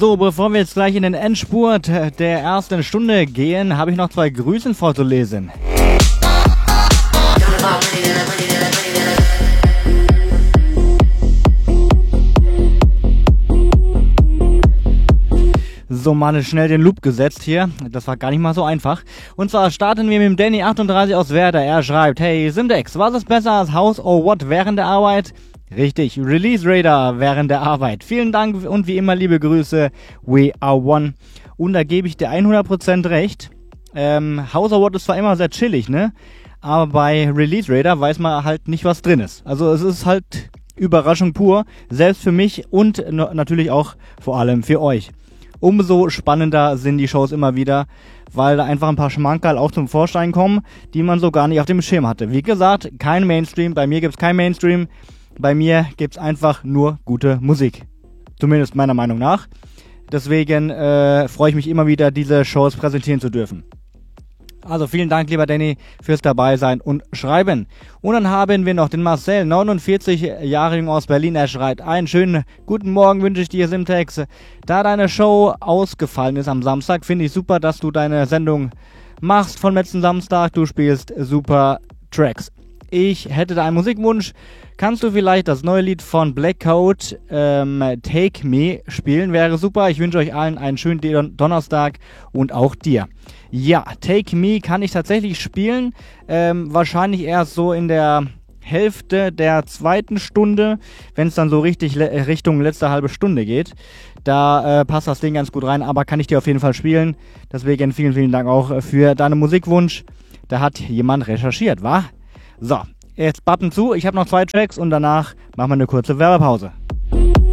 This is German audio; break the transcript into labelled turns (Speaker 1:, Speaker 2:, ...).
Speaker 1: So, bevor wir jetzt gleich in den Endspurt der ersten Stunde gehen, habe ich noch 2 Grüßen vorzulesen. So, mal schnell den Loop gesetzt hier. Das war gar nicht mal so einfach. Und zwar starten wir mit dem Danny38 aus Werder. Er schreibt: Hey Simtex, was ist besser als House or What während der Arbeit? Richtig, Release Radar während der Arbeit. Vielen Dank und wie immer liebe Grüße, we are one. Und da gebe ich dir 100% recht. House or What ist zwar immer sehr chillig, ne? Aber bei Release Radar weiß man halt nicht, was drin ist. Also es ist halt Überraschung pur, selbst für mich und natürlich auch vor allem für euch. Umso spannender sind die Shows immer wieder, weil da einfach ein paar Schmankerl auch zum Vorschein kommen, die man so gar nicht auf dem Schirm hatte. Wie gesagt, kein Mainstream, bei mir gibt's kein Mainstream, bei mir gibt's einfach nur gute Musik. Zumindest meiner Meinung nach. Deswegen freue ich mich immer wieder, diese Shows präsentieren zu dürfen. Also vielen Dank, lieber Danny, fürs Dabeisein und Schreiben. Und dann haben wir noch den Marcel, 49 Jahre jung aus Berlin. Er schreibt: Einen schönen guten Morgen wünsche ich dir, Simtex. Da deine Show ausgefallen ist am Samstag, finde ich super, dass du deine Sendung machst von letzten Samstag. Du spielst super Tracks. Ich hätte da einen Musikwunsch. Kannst du vielleicht das neue Lied von Blackcoat, Take Me, spielen? Wäre super. Ich wünsche euch allen einen schönen Donnerstag und auch dir. Ja, Take Me kann ich tatsächlich spielen. Wahrscheinlich erst so in der Hälfte der zweiten Stunde, wenn es dann so richtig Richtung letzte halbe Stunde geht. Da passt das Ding ganz gut rein, aber kann ich dir auf jeden Fall spielen. Deswegen vielen, vielen Dank auch für deinen Musikwunsch. Da hat jemand recherchiert, wa? So, jetzt Button zu. Ich habe noch 2 Tracks und danach machen wir eine kurze Werbepause.